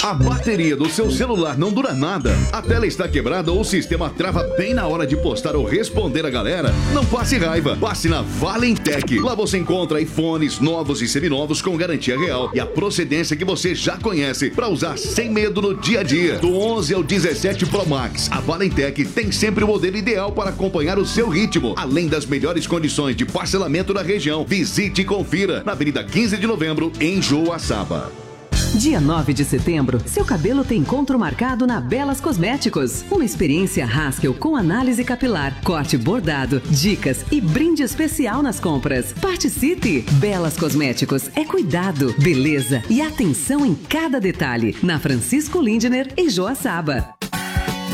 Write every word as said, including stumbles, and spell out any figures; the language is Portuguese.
A bateria do seu celular não dura nada, a tela está quebrada ou o sistema trava bem na hora de postar ou responder a galera? Não passe raiva, passe na Valentec. Lá você encontra iPhones novos e seminovos com garantia real e a procedência que você já conhece para usar sem medo no dia a dia. Do onze ao dezessete Pro Max, a Valentec tem sempre o modelo ideal para acompanhar o seu ritmo, além das melhores condições de parcelamento da região. Visite e confira na Avenida quinze de Novembro, em Joaçaba. Dia nove de setembro, seu cabelo tem encontro marcado na Belas Cosméticos. Uma experiência Haskell com análise capilar, corte bordado, dicas e brinde especial nas compras. Participe! Belas Cosméticos é cuidado, beleza e atenção em cada detalhe. Na Francisco Lindner, em Joaçaba.